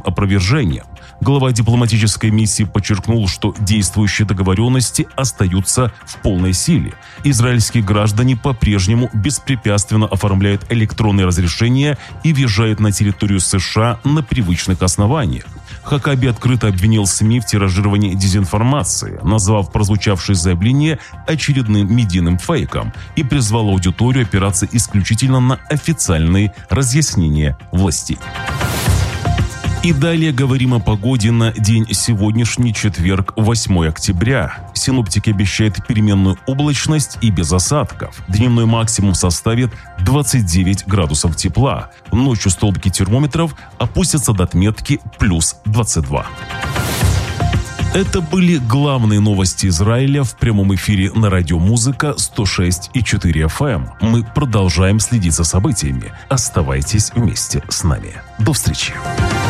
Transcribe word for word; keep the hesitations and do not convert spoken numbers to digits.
опровержением. Глава дипломатической миссии подчеркнул, что действующие договоренности остаются в полной силе. Израильские граждане по-прежнему беспрепятственно оформляют электронные разрешения и въезжают на территорию США на привычных основаниях. Хакаби открыто обвинил СМИ в тиражировании дезинформации, назвав прозвучавшее заявление очередным медийным фейком, и призвал аудиторию опираться исключительно на официальные разъяснения властей. И далее говорим о погоде на день сегодняшний, четверг, восьмое октября. Синоптики обещают переменную облачность и без осадков. Дневной максимум составит двадцать девять градусов тепла. Ночью столбики термометров опустятся до отметки плюс двадцать два. Это были главные новости Израиля в прямом эфире на радио Музыка сто шесть и четыре эф эм. Мы продолжаем следить за событиями. Оставайтесь вместе с нами. До встречи.